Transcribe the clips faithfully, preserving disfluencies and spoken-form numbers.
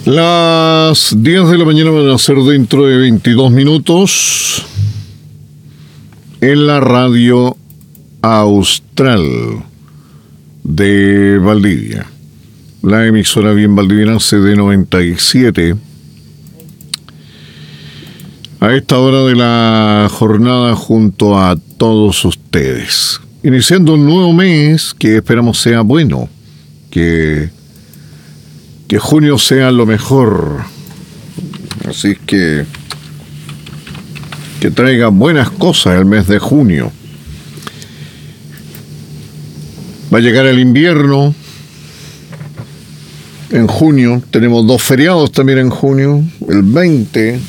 Las diez de la mañana van a ser dentro de veintidós minutos en la radio Austral de Valdivia. La emisora bien valdiviense de noventa y siete. A esta hora de la jornada junto a todos ustedes. Iniciando un nuevo mes que esperamos sea bueno. Que, que junio sea lo mejor. Así que que traiga buenas cosas el mes de junio. Va a llegar el invierno. En junio tenemos dos feriados también en junio. El veinte,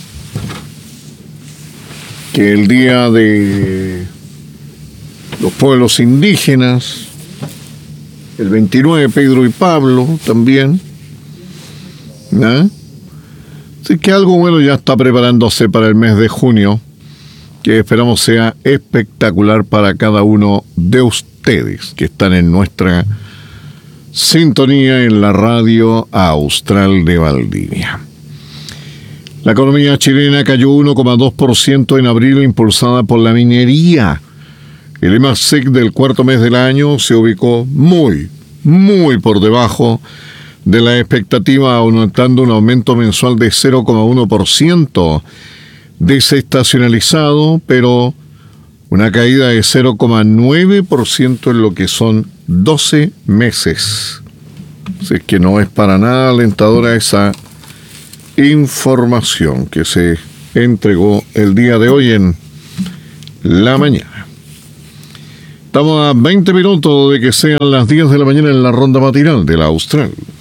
que es el día de los pueblos indígenas. El veintinueve, Pedro y Pablo también. ¿Eh? Así que algo bueno ya está preparándose para el mes de junio, que esperamos sea espectacular para cada uno de ustedes que están en nuestra sintonía en la radio Austral de Valdivia. La economía chilena cayó uno coma dos por ciento en abril, impulsada por la minería. El EMASEC del cuarto mes del año se ubicó muy, muy por debajo de la expectativa, anotando un aumento mensual de cero coma uno por ciento, desestacionalizado, pero una caída de cero coma nueve por ciento en lo que son doce meses. Así que no es para nada alentadora esa información que se entregó el día de hoy en la mañana. Estamos a veinte minutos de que sean las diez de la mañana en la ronda matinal de la Austral.